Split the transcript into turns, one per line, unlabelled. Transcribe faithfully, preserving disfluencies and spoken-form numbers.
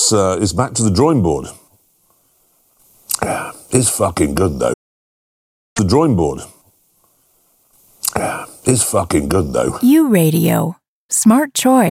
it's uh, it's back to the drawing board. It's fucking good though. The drawing board. It's fucking good though.
U Radio. Smart choice.